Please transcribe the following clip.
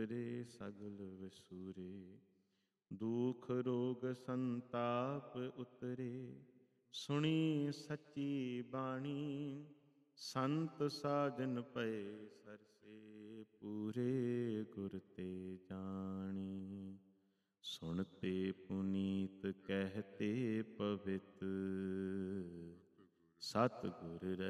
ਰੇ ਸਗਲ ਵਿਸੂਰੇ। ਦੁਖ ਰੋਗ ਸੰਤਾਪ ਉਤਰੇ, ਸੁਣੀ ਸੱਚੀ ਬਾਣੀ। ਸੰਤ ਸਾਜਨ ਪਏ ਸਰਸੇ, ਪੂਰੇ ਗੁਰ ਤੇ ਜਾਣੀ। ਸੁਣਤੇ ਪੁਨੀਤ ਕਹਿਤੇ ਪਵਿੱਤ, ਸਤਿਗੁਰ